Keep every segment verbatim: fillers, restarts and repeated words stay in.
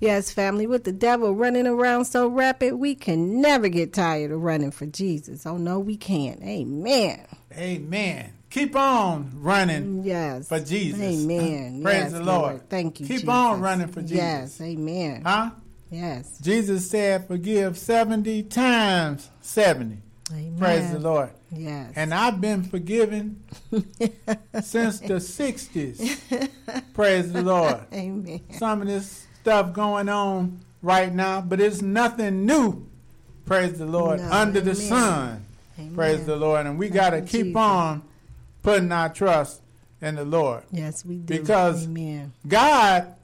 Yes, family, with the devil running around so rapid, we can never get tired of running for Jesus. Oh, no, we can't. Amen. Amen. Keep on running yes. for Jesus. Amen. Praise yes, the Lord. Lord. Thank you, Keep Jesus. on running for Jesus. Yes, amen. Huh? Yes. Jesus said, forgive seventy times seventy. Amen. Praise the Lord. Yes. And I've been forgiven since the sixties. Praise the Lord. Amen. Some of this stuff going on right now, but it's nothing new. Praise the Lord. No, under amen. the sun. Amen. Praise the Lord. And we got to keep Jesus. on putting our trust in the Lord. Yes, we do. Because amen. God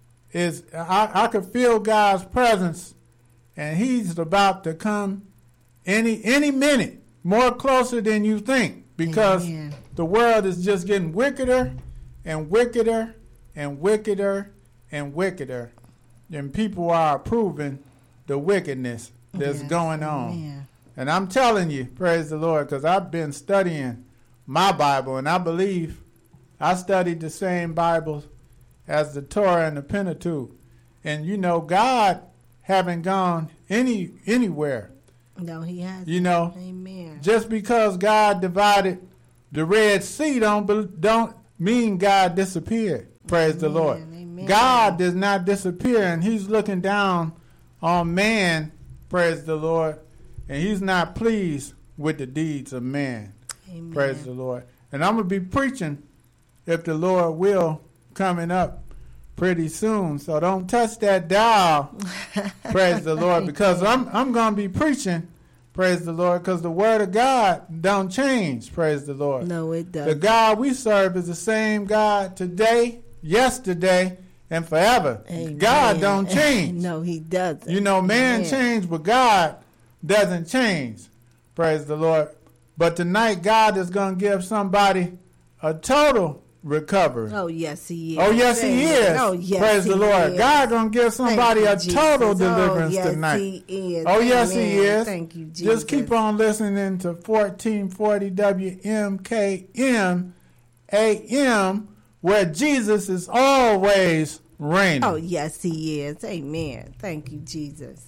is, I, I could feel God's presence, and he's about to come any any minute, more closer than you think, because Amen. The world is just getting wickeder and wickeder and wickeder and wickeder, and people are approving the wickedness that's yes. going on. Amen. And I'm telling you, praise the Lord, because I've been studying my Bible, and I believe I studied the same Bible as the Torah and the Pentateuch. And, you know, God haven't gone any anywhere. No, he has. You know, amen. Just because God divided the Red Sea don't, don't mean God disappeared. Praise amen. the Lord. Amen. God does not disappear, and he's looking down on man, praise the Lord, and he's not pleased with the deeds of man. Amen. Praise the Lord. And I'm going to be preaching, if the Lord will, coming up pretty soon. So don't touch that dial, praise the Lord, because I'm I'm going to be preaching, praise the Lord, because the word of God don't change, praise the Lord. No, it doesn't. The God we serve is the same God today, yesterday, and forever. Amen. God don't change. No, he doesn't. You know, man Amen. changed, but God doesn't change. Praise the Lord. But tonight, God is going to give somebody a total recovery. Oh, yes, he is. Oh, yes, he is. Oh, yes, Praise he the Lord. is. God going to give somebody Thank you, a total Jesus. deliverance oh, yes, tonight. He is. Oh, yes, Amen. he is. Thank you, Jesus. Just keep on listening to fourteen forty W M K M A M, where Jesus is always reigning. Oh, yes, he is. Amen. Thank you, Jesus.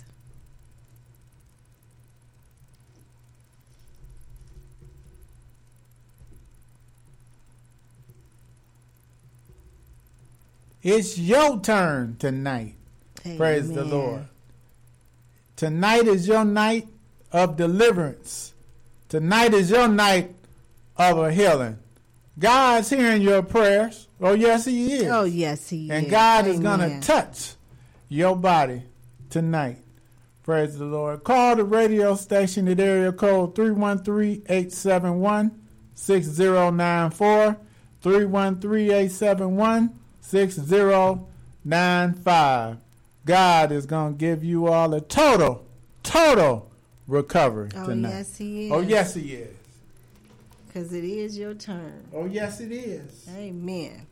It's your turn tonight. Amen. Praise the Lord. Tonight is your night of deliverance. Tonight is your night of a healing. God's hearing your prayers. Oh, yes, he is. Oh, yes, he and is. God Amen. is going to touch your body tonight. Praise the Lord. Call the radio station at area code three one three, eight seven one, six zero nine four, three one three, eight seven one, six zero nine five. God is going to give you all a total, total recovery oh, tonight. Oh, yes, he is. Oh, yes, he is. Because it is your turn. Oh, yes, it is. Amen.